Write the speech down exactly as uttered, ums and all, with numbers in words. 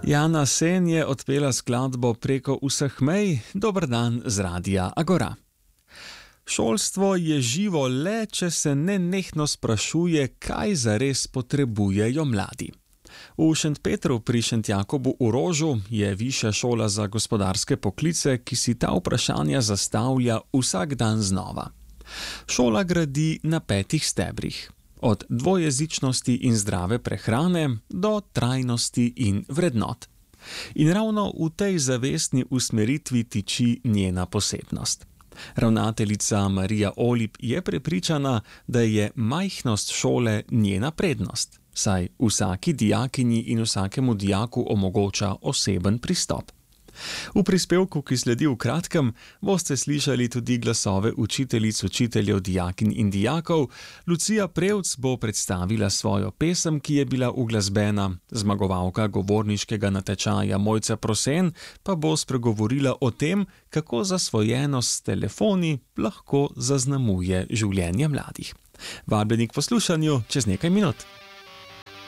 Jana Sen je odpela skladbo Preko vseh mej. Dober dan z Radia Agora. Šolstvo je živo le, če se nenehno sprašuje, kaj zares potrebujejo mladi. V Šentpetru pri Šentjakobu v Rožu je višja šola za gospodarske poklice, ki si ta vprašanja zastavlja vsak dan znova. Šola gradi na petih stebrih. Od dvojezičnosti in zdrave prehrane do trajnosti in vrednot. In ravno v tej zavestni usmeritvi tiči njena posebnost. Ravnateljica Marija Olip je prepričana, da je majhnost šole njena prednost, saj vsaki dijakinji in vsakemu dijaku omogoča oseben pristop. V prispevku, ki sledi v kratkem, boste slišali tudi glasove učiteljic, učiteljev, dijakinj in dijakov. Lucija Prevc bo predstavila svojo pesem, ki je bila uglasbena. Zmagovalka govorniškega natečaja Mojca Prosen pa bo spregovorila o tem, kako zasvojenost s telefoni lahko zaznamuje življenje mladih. Vabljeni k poslušanju čez nekaj minut.